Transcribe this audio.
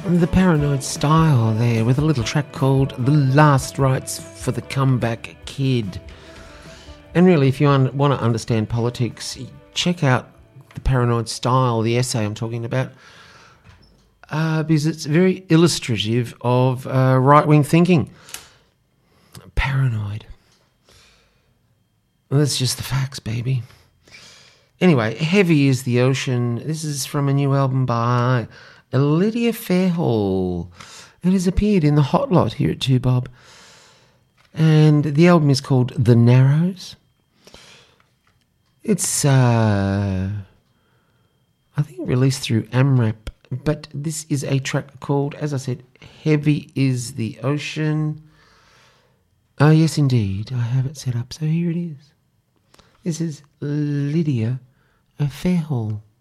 The Paranoid Style there with a little track called The Last Rites for the Comeback Kid. And really, if you want to understand politics, check out The Paranoid Style, the essay I'm talking about, because it's very illustrative of right-wing thinking. Paranoid. Well, that's just the facts, baby. Anyway, Heavy is the Ocean. This is from a new album by Lydia Fairhall. It has appeared in the Hot Lot here at 2Bob. And the album is called The Narrows. It's, I think, released through AMRAP. But this is a track called, as I said, Heavy is the Ocean. Oh, yes, indeed. I have it set up. So here it is. This is Lydia Fairhall.